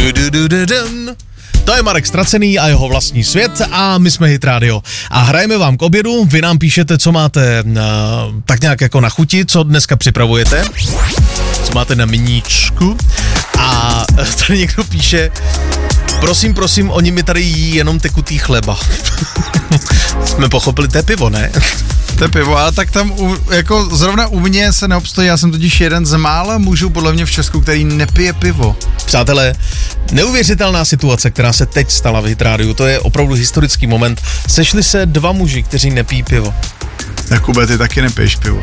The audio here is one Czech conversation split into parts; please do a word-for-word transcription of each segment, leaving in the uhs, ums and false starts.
To je Marek Ztracený a jeho vlastní svět a my jsme Hit Radio. A hrajeme vám k obědu, vy nám píšete, co máte uh, tak nějak jako na chuti, co dneska připravujete, co máte na meníčku. A tady někdo píše, prosím, prosím, oni mi tady jí jenom tekutý chleba. Jsme pochopili, to je pivo, ne? To je pivo, ale tak tam u, jako zrovna u mě se neobstojí, já jsem totiž jeden z mála mužů podle mě v Česku, který nepije pivo. Přátelé, neuvěřitelná situace, která se teď stala v Hit Rádiu, to je opravdu historický moment. Sešli se dva muži, kteří nepí pivo. Jakube, ty taky nepiješ pivo.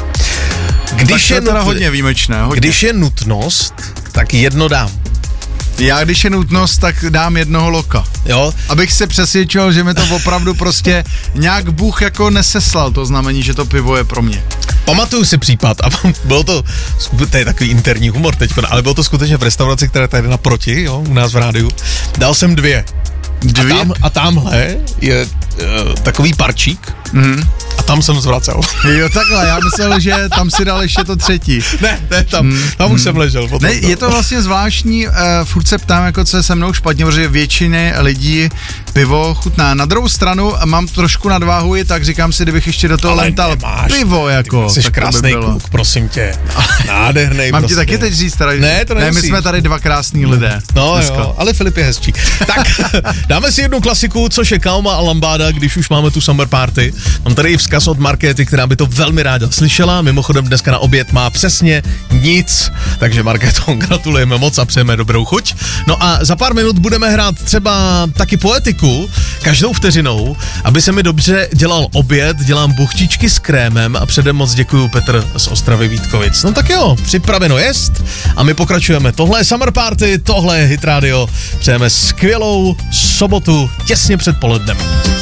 Když je, je, to je teda nut... hodně výjimečné. Hodně. Když je nutnost, tak jedno dám. Já, když je nutnost, tak dám jednoho loka. Jo? Abych se přesvědčil, že mi to opravdu prostě nějak Bůh jako neseslal to znamení, že to pivo je pro mě. Pamatuju si případ a bylo to, to je takový interní humor teďko, ale bylo to skutečně v restauraci, která je tady naproti, jo, u nás v rádiu. Dal jsem dvě. Dvě? A, tam, a tamhle je uh, takový parčík mm. a tam jsem zvracel. Jo, takhle, já myslel, že tam si dal ještě to třetí. Ne, ne, tam, mm. tam už mm. jsem ležel. Potom, ne, je to vlastně zvláštní, uh, furt se ptám, jako co je se mnou špatně, protože většině lidí pivo chutná. Na druhou stranu mám trošku nadváhu, tak říkám si, kdybych ještě do toho ale lental nemáš, pivo, jako. Jsi tak krásnej by kluk, prosím tě. Nádhernej. Mám prostě. ti taky teď říct, tady, ne, to ne, my jsme tady dva krásní lidé. No dneska. Jo, ale Filip je hezčí. Tak, dáme si jednu klasiku, což je Kalma a Lambáda, když už máme tu summer party. Mám tady i vzkaz od Markéty, která by to velmi ráda slyšela. Mimochodem dneska na oběd má přesně nic, takže Markéto, gratulujeme moc a přejeme dobrou chuť. No a za pár minut budeme hrát třeba taky poetiku, každou vteřinou, aby se mi dobře dělal oběd, dělám buchtičky s krémem a předem moc děkuju Petr z Ostravy Vítkovic. No tak jo, připraveno jest a my pokračujeme. Tohle je Summer Party, tohle je Hit Radio. Přejeme skvělou sobotu těsně před polednem.